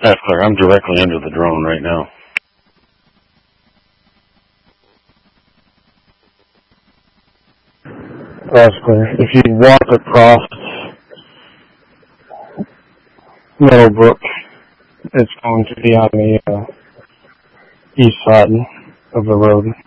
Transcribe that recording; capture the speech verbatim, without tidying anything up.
That's clear. I'm directly under the drone right now. That's clear. If you walk across Meadowbrook, it's going to be on the uh, east side of the road.